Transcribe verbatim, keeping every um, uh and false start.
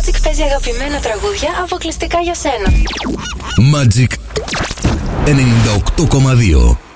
Magic παίζει αγαπημένα τραγούδια αποκλειστικά για σένα. Magic ενενήντα οκτώ κόμμα δύο.